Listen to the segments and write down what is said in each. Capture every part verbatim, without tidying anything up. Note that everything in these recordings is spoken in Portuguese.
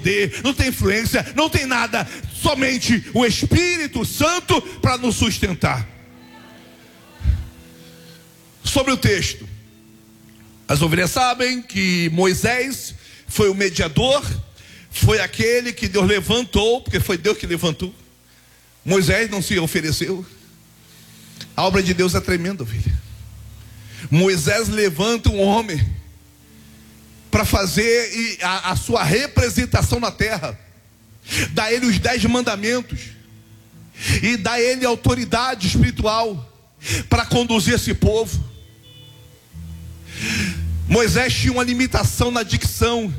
não tem influência, não tem nada, somente o Espírito Santo para nos sustentar. Sobre o texto, as ovelhas sabem que Moisés foi o mediador, foi aquele que Deus levantou, porque foi Deus que levantou. Moisés não se ofereceu. A obra de Deus é tremenda, ovelha. Moisés levanta um homem para fazer a, a sua representação na terra, dá a ele os dez mandamentos e dá a ele autoridade espiritual para conduzir esse povo. Moisés tinha uma limitação na dicção,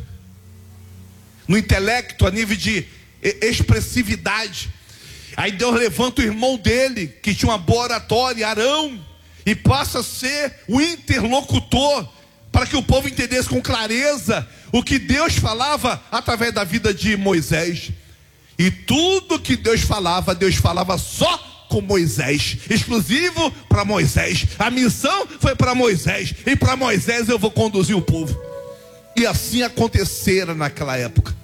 no intelecto, a nível de expressividade. Aí Deus levanta o irmão dele, que tinha uma boa oratória, Arão, e passa a ser o interlocutor, para que o povo entendesse com clareza o que Deus falava através da vida de Moisés. E tudo que Deus falava, Deus falava só com Moisés, exclusivo para Moisés. A missão foi para Moisés, e para Moisés eu vou conduzir o povo. E assim acontecera naquela época.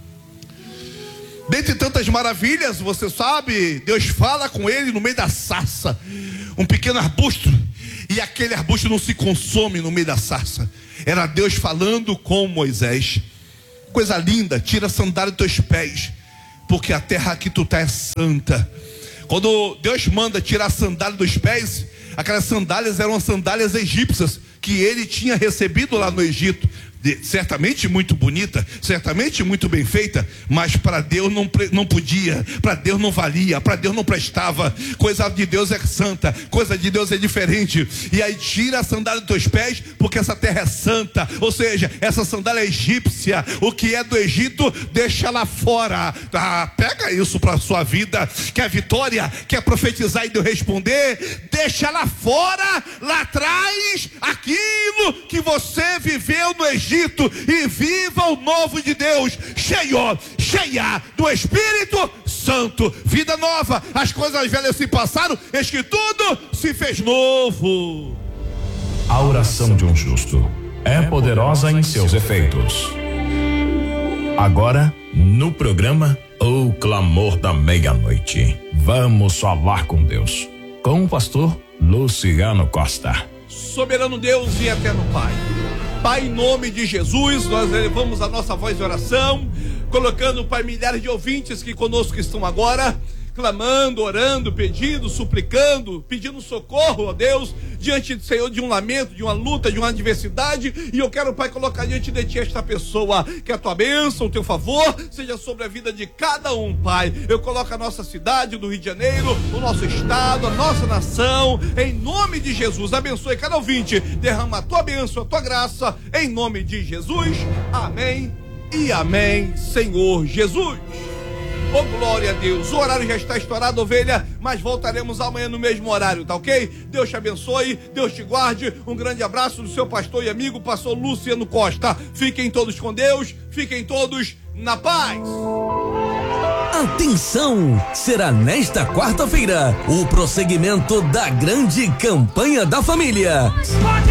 Dentre tantas maravilhas, você sabe, Deus fala com ele no meio da sarça, um pequeno arbusto, e aquele arbusto não se consome no meio da sarça. Era Deus falando com Moisés. Coisa linda, tira a sandália dos teus pés, porque a terra que tu está é santa. Quando Deus manda tirar a sandália dos pés, aquelas sandálias eram sandálias egípcias, que ele tinha recebido lá no Egito. De, certamente muito bonita, certamente muito bem feita, mas para Deus não, não podia, para Deus não valia, para Deus não prestava. Coisa de Deus é santa, coisa de Deus é diferente. E aí tira a sandália dos teus pés, porque essa terra é santa. Ou seja, essa sandália é egípcia, o que é do Egito deixa lá fora. Ah, pega isso para a sua vida. Quer vitória? Quer profetizar e Deus responder? Deixa lá fora, lá atrás, aquilo que você viveu no Egito, e viva o novo de Deus, cheio, cheia do Espírito Santo. Vida nova, as coisas velhas se passaram, eis que tudo se fez novo. A oração de um justo é poderosa em seus efeitos. Agora, no programa O Clamor da Meia-Noite, vamos falar com Deus, com o pastor Luciano Costa. Soberano Deus e eterno Pai, Pai, em nome de Jesus, nós elevamos a nossa voz de oração, colocando, Pai, milhares de ouvintes que conosco estão agora, clamando, orando, pedindo, suplicando, pedindo socorro, ó Deus, diante do Senhor, de um lamento, de uma luta, de uma adversidade. E eu quero, Pai, colocar diante de Ti esta pessoa, que a Tua bênção, o Teu favor seja sobre a vida de cada um, Pai. Eu coloco a nossa cidade do Rio de Janeiro, o nosso estado, a nossa nação, em nome de Jesus. Abençoe cada ouvinte, derrama a Tua bênção, a Tua graça, em nome de Jesus. Amém e amém, Senhor Jesus. Oh, glória a Deus. O horário já está estourado, ovelha, mas voltaremos amanhã no mesmo horário, tá ok? Deus te abençoe, Deus te guarde. Um grande abraço do seu pastor e amigo, pastor Luciano Costa. Fiquem todos com Deus, fiquem todos na paz. Atenção! Será nesta quarta-feira o prosseguimento da grande campanha da família.